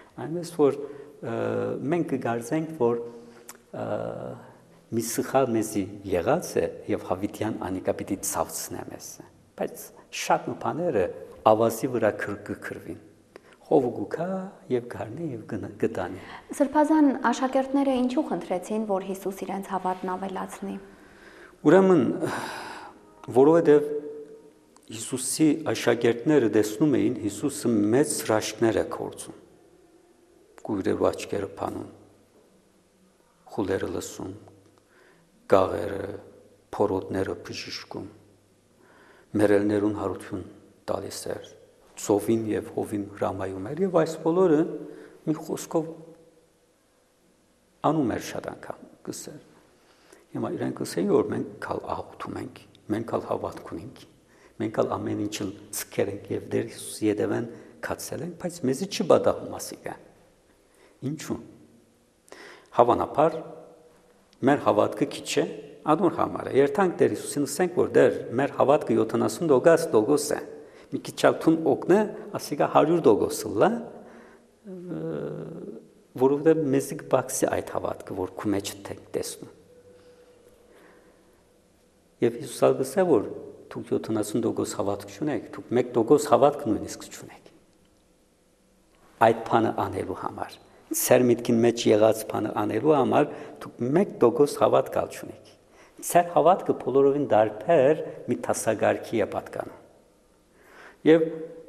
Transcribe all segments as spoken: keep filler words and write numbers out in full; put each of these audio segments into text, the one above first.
Այնպես որ մենք կգարձենք, որ մի սխալ մեզի եղած է եւ հավիտյան անիկա պիտի ցավցնե մեզ, բայց շատ բաները ավազի վրա կրկրվին, խովգուկա եւ գարնի եւ գտանի։ Սրբազան աշակերտները ինչու խնդրեցին, որ Հիսուս իրենց հավատն ավելացնի։ Ուրեմն, որովհետեւ Հիսուսի աշակերտները տեսնում էին Հիսուսը մեծ հրաշքներ է գործում, կույրերու աչքերը փանում, խուլերը լսում, գաղերը, փորոտները բժշկում, մերելներուն հարություն տալիս էր, ծովին եւ հովին հրամայում էր եւ այս բոլորը մի խոսքով անում էր շատ անգամ գսեր։ Հիմա իրենք ասեին, որ մենք կալ աղոթում ենք, մենք կալ հավատք ունենք, մենք կալ ամեն ինչը ցկեր ենք եւ դեր Հիսուսի ետևեն կացել ենք, բայց մեզի չբադահում ասիկա։ Ինչու՞։ Հավանաբար մեր հավատքը քիչ է, ադոր համար է։ Երթանք դեր Հիսուսին ասենք, որ դեր մեր հավատքը յոթանասուն տոկոս է։ Մի քիչ ալթուն օգնը, ասիկա հարյուր տոկոս լա, որովհետեւ մեզի կբացի այդ հավատքը, որ քու մեջ տեսնում։ Եվ Հիսուսը ասել, որ դուք յոթանասուն տոկոս հավատք չունեք, դուք մեկ տոկոս հավատք նույնիսկ չունեք։ Այդ բանը անելու համար, ծեր միտքին մեջ եղած բանը անելու համար դուք մեկ տոկոս հավատք ալ չունեք։ Ծեր հավատքը բոլորովին դարբեր մի տասագարքի է պատկանում։ Եվ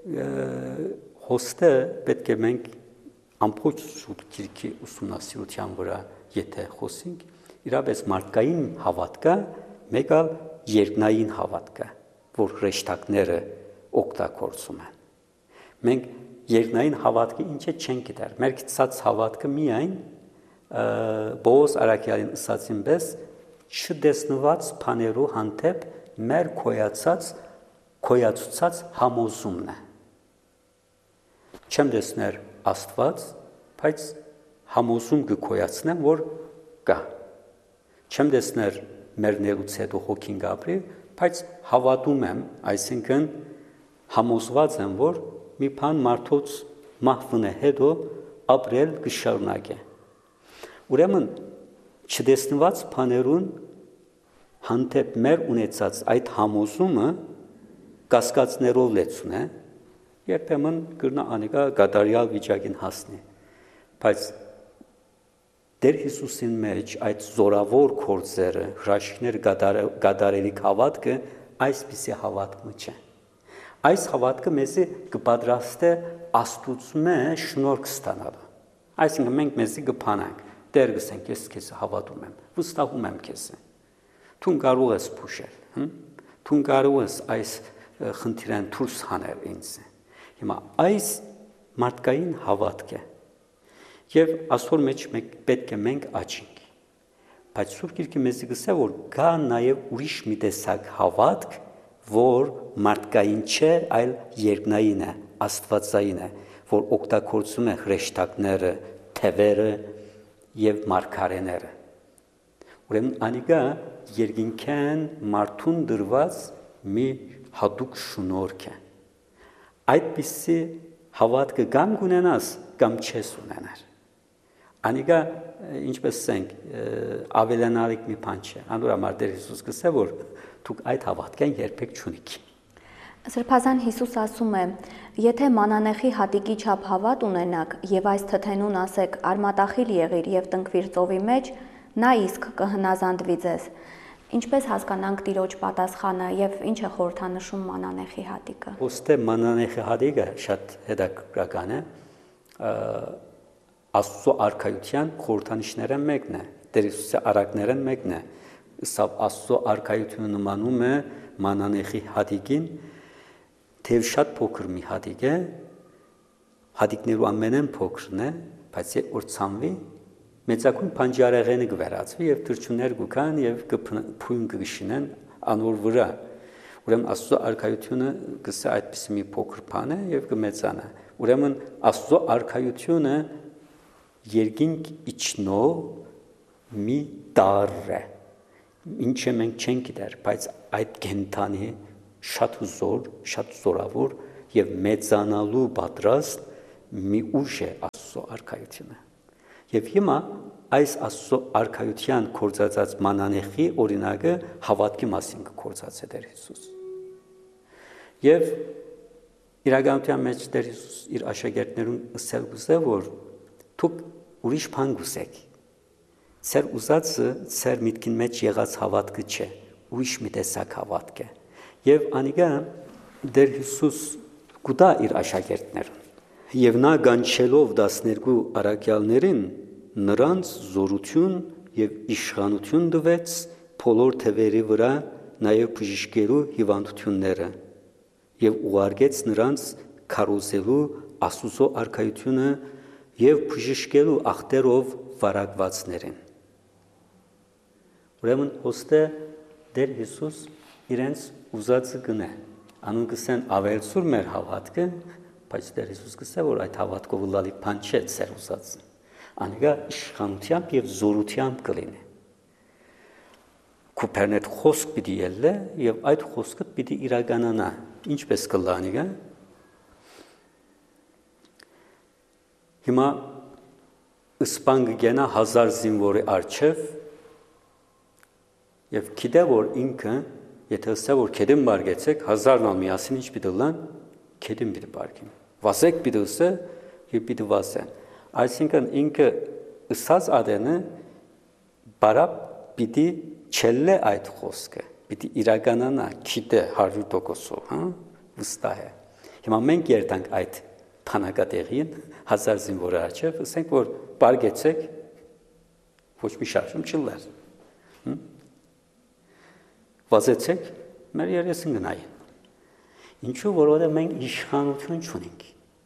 հոստը պետք է մենք ամբողջ Սուրբ Գիրքի ուսումնասիրության վրա եթե խոսենք, իրապես մարդկային հավատքը մեկ այլ երկնային հավատքը, որ հրեշտակները օգտագործում են։ Մենք երկնային հավատքը ինչ է չենք գիտեր։ Մեր գիտած հավատքը միայն Բոոզ Արաքյալին ասացին պես չտեսնված բաներու հանդեպ մեր կոյացած կոյացուցած համոզումն է։ Չեմ տեսներ Աստված, բայց համոզում կկոյացնեմ, որ կա։ Չեմ տեսներ մեր ներուց հետո հոգին գաբրի, բայց հավատում եմ, այսինքն համոզված եմ, որ մի բան մարդոց մահվն է հետո ապրել կշարունակե։ Ուրեմն չտեսնված բաներուն հանդեպ մեր ունեցած այդ համոզումը կասկածներով լեցուն է, երբեմն կրնա անիկա գադարյալ վիճակին հասնի, բայց Դեր Հիսուսին մեջ այդ զորավոր գործերը, հրաշքներ գադարելի հավատքը այսպիսի հավատքը չէ։ Այս հավատքը մեզի կպատրաստե Աստծո շնորհք ստանալու։ Այսինքն մենք մեզի կփանանք, Տեր գսենք, ես քեզ հավատում եմ, վստահում եմ քեզ։ Դու կարող ես փուշել, դու կարող ես այս խնդիրան դուրս հանել ինձ։ Հիմա այս մարդկային հավատքը եւ աստոր մեջ մենք պետք է մենք աճենք։ Բայց Սուրբ Գիրքը մեզ գսե որ կա նաեւ ուրիշ մի տեսակ հավատք, որ մարդկային չէ, այլ երկնային է, աստվածային է, որ օգտագործում է հրեշտակները, թևերը եւ մարգարեները։ Ուրեմն անիկա երկինքեն մարդուն դրված մի հատուկ շնորհք է։ Այդպիսի հավատքը կամ ունենաս, կամ չես ունենար։ Անիկա ինչպես ասենք ավելանալիք մի բան չէ։ Անոր համար Տեր Հիսուս գսե որ դուք այդ հավատքեն երբեք չունիք։ Սրբազան Հիսուս ասում է. եթե մանանեխի հատիկի չափ հավատ ունենաք եւ այս թթենուն ասեք արմատախիլ եղիր եւ տնկվիր ծովի մեջ, նա իսկ կհնազանդվի ձեզ։ Ինչպես հասկանանք Տիրոջ պատասխանը եւ ինչ է խորհրդանշում մանանեխի հատիկը։ Ոստե մանանեխի հատիկը շատ հետաքրքրական է։ Աստծո արքայության խորհրդանիշները մեկն է, Տեր Հիսուսի արակներն մեկն է, սա Աստծո արքայությունը նմանում է մանանեխի հատիկին, թեև շատ փոքր մի հատիկ է, հատիկներու ամենեն փոքրն է, բայց որ ցանվի, մեծակուն փանջարեղենը կվերածվի եւ թրջուններ կգան եւ կփույն կգշինեն անոր վրա։ Ուրեմն Աստծո արքայությունը գսե այդպես մի փոքր բան է եւ կմեծանա։ Ուրեմն Աստծո արքայությունը երկինք իջնող մի տար է, ինչը մենք չենք գիտեր, բայց այդ կենթանի շատ զոր, շատ զորավոր եւ մեծանալու պատրաստ մի ուժ է Աստծո արքայությունը։ Եվ հիմա այս Աստծո արքայության կործածած մանանեխի օրինակը հավատքի մասին կործածե Տեր Հիսուս։ Եվ իրականության մեջ Տեր Հիսուս իր աշակերտներուն ասել գուզե, որ դուք ուրիշ բան գուզեք։ Ձեր ուզածը ձեր միտքին մեջ եղած հավատքը չէ, ուրիշ մի տեսակ հավատք է։ Եվ անիկա Տեր Հիսուս գուտա իր աշակերտներուն։ Եվ նա գանչելով տասներկու առաքյալներին նրանց զորություն եւ իշխանություն տվեց բոլոր թևերի վրա, նաեւ բժշկելու հիվանդությունները, եւ ուղարկեց նրանց քարոզելու Աստուծո արքայությունը եւ բժշկելու ախտերով վարակվածներին։ Ուրեմն ոստե Տեր Հիսուս իրենց ուզածը գնե, անուն կսեն ավելցուր մեր հավատքը, բայց Տեր Հիսուս կսե, որ այդ հավատքով լալի բան չէ ձեր ուզածը, անիկա իշխանությամբ եւ զորությամբ կլինի։ Կուպերնետ խոսք պիտի ելլե եւ այդ խոսքը պիտի իրականանա, ինչպես կլա անիկա։ Հիմա Իսպան գենա հազար զինվորի արչև եւ գիտե որ ինքը եթե ասա որ քեդին բարգեցեք հազարն ալ միասին ինչ պիտի լան քեդին պիտի բարգին վասեք պիտի ասա եւ պիտի վասեն այսինքն ինքը ըսած ադենը բարա պիտի չելլե այդ խոսքը պիտի իրականանա գիտե հարյուր տոկոսով հա վստահ է հիմա մենք երտանք այդ փանակատեղին հազար զինվորի արչև ասենք որ բարգեցեք ոչ մի շարժում չլար վազեցեք մեր երեսին գնային ինչու որովհետև մենք իշխանություն չունենք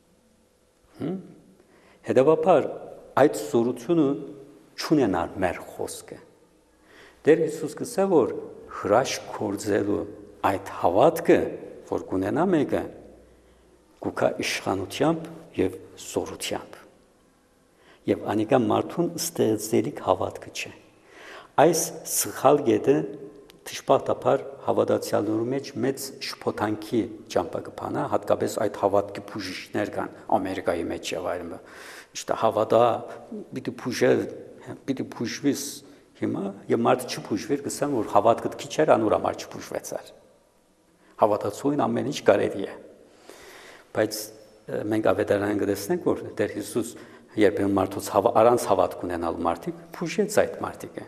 հետևաբար այդ զորությունը չունենար մեր խոսքը Տեր Հիսուս կսե որ հրաշք կործելու այդ հավատքը որ կունենա մեկը կուքա իշխանությամբ եւ զորությամբ եւ անիկա մարդուն ստեղծելիք հավատքը չէ այս սխալ գետը Թշպարտաբար հավատացյալներու մեջ մեծ շփոթանքի ճամփակփանա, հատկապես այդ հավատքի բուժիչներ կան Ամերիկայի մեջ եւ այլն։ Իշտա հավատա, պիտի բուժել, պիտի բուժվիս հիմա, եւ մարդը չբուժվիր, կսեմ որ հավատքը քիչ էր, անուր համար չբուժվեցար։ Հավատացույն ամեն ինչ կարելի է։ Բայց մենք ավետարան կտեսնենք, որ Տեր Հիսուս երբեմն մարդուց առանց հավատք ունենալ մարդիկ բուժեց այդ մարդիկը։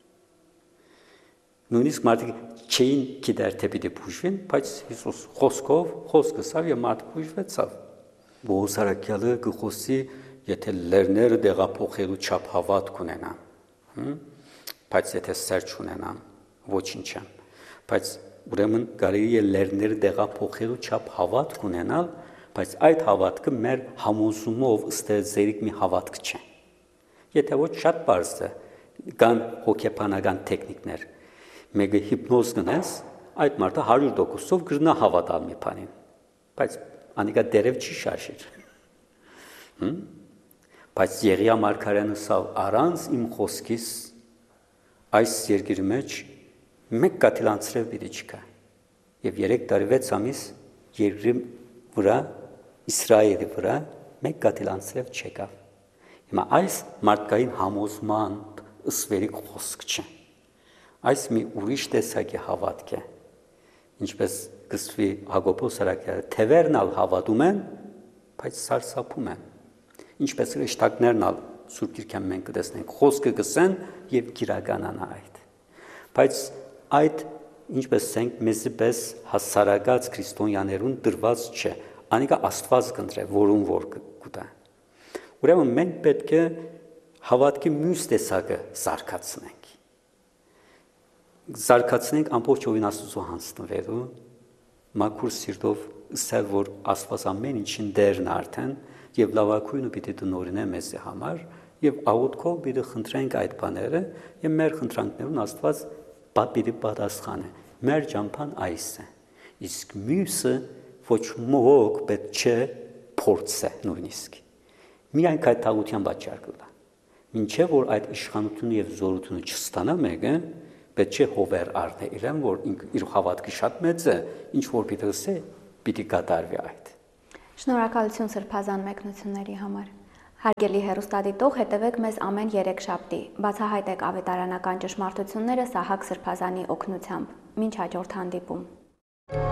Նույնիսկ մարդիկ չէին գիտեր թե պիտի բուժվեն, բայց Հիսուս խոսքով խոսքը ասավ եւ մարդը բուժվեցավ։ Բոհոս արաքյալը գխոսի, եթե լերները դեղափոխելու չափ հավատք ունենան, բայց եթե սեր չունենան, ոչինչ չեմ։ Բայց ուրեմն կարելի է լերները դեղափոխելու չափ հավատք ունենալ, բայց այդ հավատքը մեր համոզումով ստեղծելիք մի հավատք չէ։ Եթե ոչ շատ բարձ է, կան հոգեբանական տեխնիկներ Մեկը հիպնոզ գնես, այդ մարդը հարյուր տոկոսով գրնա հավատալ մի բանին, բայց անիկա դերև չի շաշիր։ Բայց Եղիա մարգարեն ասավ առանց իմ խոսքից այս երկրի մեջ մեկ կաթիլանցրև պիտի չկա։ Եվ երեք տարի վեց ամիս երկրի վրա Իսրայելի վրա մեկ կաթիլանցրև չեկավ։ Հիմա այս մարդկային համոզման ըսվերիկ խոսք չէ։ Այս մի ուրիշ տեսակի հավատք է, ինչպես կսվի Հակոբոս արաքյալը, թևերն ալ հավատում են, բայց սարսափում են, ինչպես ըշտակներն ալ Սուրբ Գիրքան մենք կտեսնենք, խոսքը կսեն եւ կիրականանա այդ, բայց այդ ինչպես ասենք մեզի պես հասարակած քրիստոնյաներուն դրված չէ, անիկա Աստված կընտրե, որուն որ կուտա։ Ուրեմն մենք պետք է հավատքի մյուս տեսակը զարգացնենք։ Զարգացնենք ամբողջովին Աստծո հանձնվելու, մաքուր սիրտով ասել, որ Աստված ամեն ինչին դերն արդեն եւ լավակույնը պիտի տնօրինե մեզի համար եւ աղոթքով պիտի խնդրենք այդ բաները եւ մեր խնդրանքներուն Աստված պիտի պատասխանե։ Մեր ճամփան այս է։ Իսկ մյուսը ոչ մոք պետք չէ փորձե նույնիսկ։ Միայն կայտաղության պատճառ կլա։ Մինչեւ որ այդ իշխանությունը եւ զորությունը չստանա մեկը պետք չէ հովեր առնե իրեն, որ իր հավատքը շատ մեծ է, ինչ որ պիտի ասե, պիտի կատարվի այդ։ Շնորհակալություն սրբազան մեկնությունների համար։ Հարգելի հեռուստադիտող, հետևեք մեզ ամեն երեքշաբթի, բացահայտեք ավետարանական ճշմարտությունները Սահակ Սրբազանի օգնությամբ։ Մինչ հաջորդ հանդիպում։